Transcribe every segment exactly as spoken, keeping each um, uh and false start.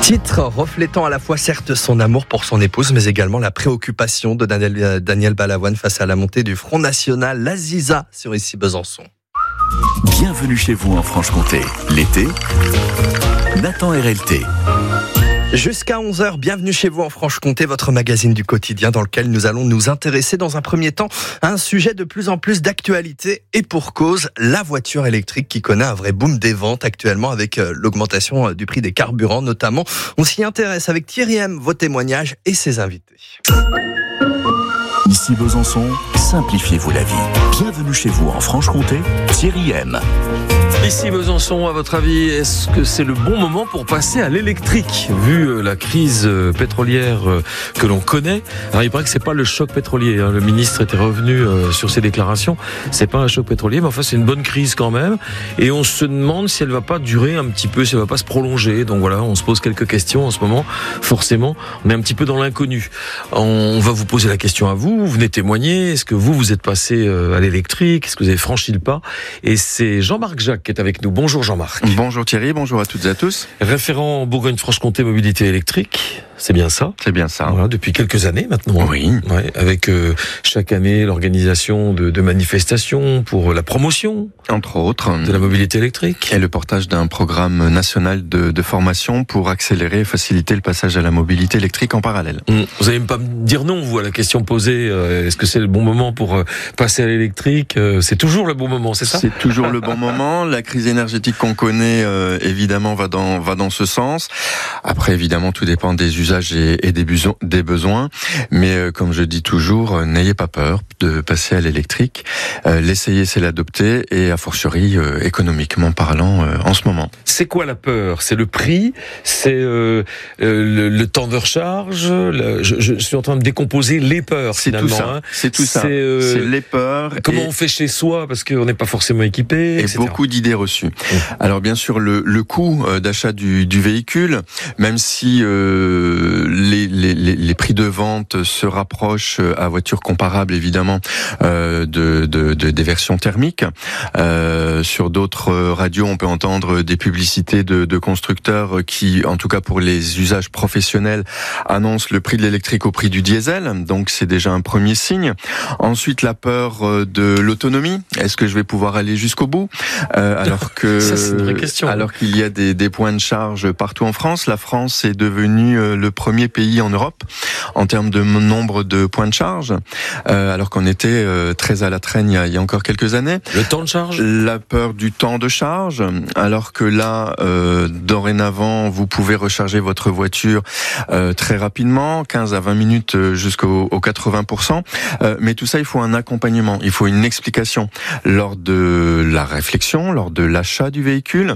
Titre reflétant à la fois certes son amour pour son épouse, mais également la préoccupation de Daniel, Daniel Balavoine face à la montée du Front National, l'Aziza sur Ici Besançon. Bienvenue chez vous en Franche-Comté. L'été, Nathan R L T. Jusqu'à onze heures, bienvenue chez vous en Franche-Comté, votre magazine du quotidien dans lequel nous allons nous intéresser dans un premier temps à un sujet de plus en plus d'actualité et pour cause, la voiture électrique qui connaît un vrai boom des ventes actuellement avec l'augmentation du prix des carburants notamment. On s'y intéresse avec Thierry M, vos témoignages et ses invités. Ici Besançon, simplifiez-vous la vie. Bienvenue chez vous en Franche-Comté, Thierry M. Ici Besançon, à votre avis, est-ce que c'est le bon moment pour passer à l'électrique, vu la crise pétrolière que l'on connaît? Alors il paraît que c'est pas le choc pétrolier, hein. Le ministre était revenu sur ses déclarations. C'est pas un choc pétrolier, mais enfin c'est une bonne crise quand même. Et on se demande si elle va pas durer un petit peu, si elle va pas se prolonger. Donc voilà, on se pose quelques questions en ce moment. Forcément, on est un petit peu dans l'inconnu. On va vous poser la question à vous. Vous venez témoigner. Est-ce que vous vous êtes passé à l'électrique? Est-ce que vous avez franchi le pas? Et c'est Jean-Marc Jacques qui est avec nous. Bonjour Jean-Marc. Bonjour Thierry, bonjour à toutes et à tous. Référent Bourgogne-Franche-Comté mobilité électrique, c'est bien ça? C'est bien ça. Voilà, depuis quelques années maintenant. Oui. Ouais, avec euh, chaque année l'organisation de, de manifestations pour la promotion, entre autres, de la mobilité électrique. Et le portage d'un programme national de, de formation pour accélérer et faciliter le passage à la mobilité électrique en parallèle. Mmh. Vous n'allez pas me dire non, vous, à la question posée, euh, est-ce que c'est le bon moment pour euh, passer à l'électrique? euh, C'est toujours le bon moment, c'est ça? C'est toujours le bon moment. La crise énergétique qu'on connaît, euh, évidemment, va dans, va dans ce sens. Après, évidemment, tout dépend des usages et, et des, beso- des besoins. Mais euh, comme je dis toujours, euh, n'ayez pas peur de passer à l'électrique. Euh, l'essayer, c'est l'adopter, et a fortiori, euh, économiquement parlant, euh, en ce moment. C'est quoi la peur? C'est le prix? C'est euh, euh, le, le temps de recharge? le, je, je suis en train de décomposer les peurs, c'est finalement. Tout ça. Hein. C'est tout ça. C'est, euh, c'est les peurs. Comment et... on fait chez soi parce qu'on n'est pas forcément équipé, et et cetera. Beaucoup d'idées reçues. Mmh. Alors bien sûr, le, le coût d'achat du, du véhicule, même si euh, les, les, les prix de vente se rapprochent à voitures comparables, évidemment, euh, de, de, de des versions thermiques. Euh, sur d'autres radios, on peut entendre des publicités de, de constructeurs qui, en tout cas pour les usages professionnels, annoncent le prix de l'électrique au prix du diesel. Donc c'est déjà un premier signe. Ensuite, la peur de l'autonomie. Est-ce que je vais pouvoir aller jusqu'au bout? euh, Alors que, Ça, c'est une vraie question. Alors qu'il y a des, des points de charge partout en France. La France est devenue le premier pays en Europe en termes de nombre de points de charge, euh, alors qu'on était euh, très à la traîne il y, a, il y a encore quelques années. Le temps de charge? La peur du temps de charge, alors que là, euh, dorénavant, vous pouvez recharger votre voiture euh, très rapidement, quinze à vingt minutes jusqu'au au quatre-vingts pour cent. Euh, mais tout ça, il faut un accompagnement, il faut une explication lors de la réflexion, lors de l'achat du véhicule.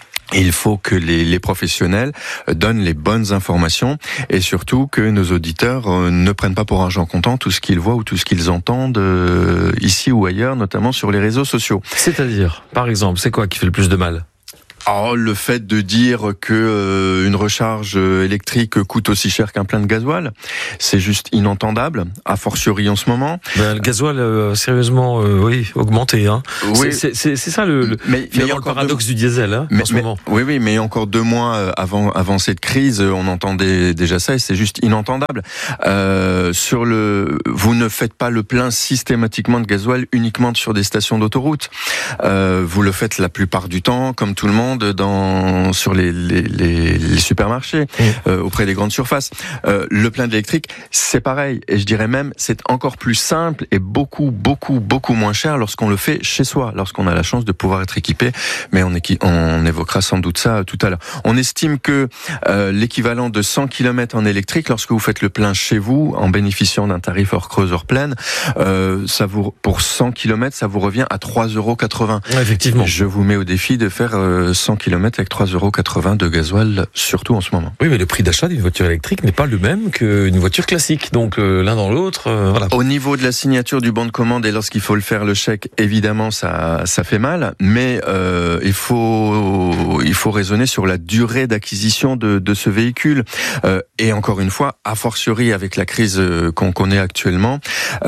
Il faut que les, les professionnels donnent les bonnes informations et surtout que nos auditeurs ne prennent pas pour argent comptant tout ce qu'ils voient ou tout ce qu'ils entendent euh, ici ou ailleurs, notamment sur les réseaux sociaux. C'est-à-dire, par exemple, c'est quoi qui fait le plus de mal? Oh, le fait de dire que euh, une recharge électrique coûte aussi cher qu'un plein de gasoil, c'est juste inentendable, a fortiori en ce moment. Ben, le gasoil, euh, sérieusement, euh, oui, augmenté. Hein. Oui. C'est, c'est, c'est ça le, le, mais, mais mais le paradoxe deux... du diesel hein, mais, en ce mais, moment. Oui, oui, mais encore deux mois avant, avant cette crise, on entendait déjà ça et c'est juste inentendable. Euh, sur le, vous ne faites pas le plein systématiquement de gasoil uniquement sur des stations d'autoroute. Euh, vous le faites la plupart du temps, comme tout le monde, dans sur les les, les, les supermarchés, mmh. euh, auprès des grandes surfaces. Euh, le plein d'électrique, c'est pareil, et je dirais même c'est encore plus simple et beaucoup beaucoup beaucoup moins cher lorsqu'on le fait chez soi, lorsqu'on a la chance de pouvoir être équipé. Mais on, équi- on évoquera sans doute ça tout à l'heure. On estime que euh, l'équivalent de cent kilomètres en électrique, lorsque vous faites le plein chez vous, en bénéficiant d'un tarif hors creuse hors pleine, euh, ça vous pour cent kilomètres, ça vous revient à trois euros quatre-vingts. Ouais, effectivement. Je vous mets au défi de faire euh, cent kilomètres avec trois euros quatre-vingts de gasoil, surtout en ce moment. Oui, mais le prix d'achat d'une voiture électrique n'est pas le même qu'une voiture classique. Donc euh, l'un dans l'autre, euh, voilà. Au niveau de la signature du bon de commande et lorsqu'il faut le faire le chèque, évidemment ça ça fait mal, mais euh, il faut il faut raisonner sur la durée d'acquisition de de ce véhicule. Euh, et encore une fois, a fortiori avec la crise qu'on connaît actuellement,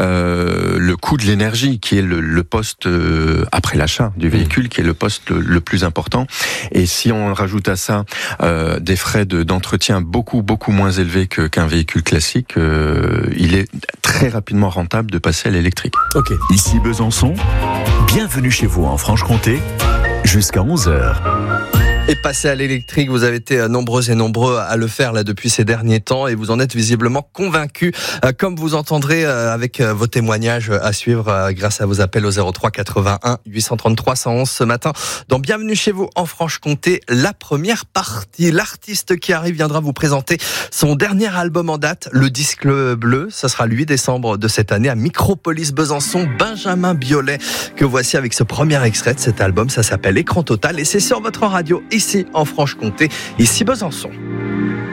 euh, le coût de l'énergie qui est le, le poste euh, après l'achat du véhicule, qui est le poste le, le plus important, Et si on rajoute à ça euh, des frais de, d'entretien beaucoup beaucoup moins élevés que, qu'un véhicule classique, euh, il est très rapidement rentable de passer à l'électrique. Ok. Ici Besançon, bienvenue chez vous en Franche-Comté, jusqu'à onze heures. Et passer à l'électrique, vous avez été nombreux et nombreux à le faire là depuis ces derniers temps et vous en êtes visiblement convaincus, comme vous entendrez avec vos témoignages à suivre grâce à vos appels au zéro trois quatre-vingt-un huit cent trente-trois cent onze ce matin. Dans Bienvenue chez vous en Franche-Comté, la première partie. L'artiste qui arrive viendra vous présenter son dernier album en date, le disque bleu. Ça sera le huit décembre de cette année à Micropolis Besançon. Benjamin Biolay que voici avec ce premier extrait de cet album. Ça s'appelle Écran Total et c'est sur votre radio ici en Franche-Comté, ici Besançon.